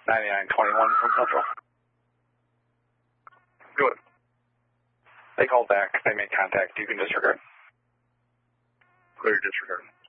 9921 from Central. Good. They called back. They made contact. You can disregard. Clear disregard.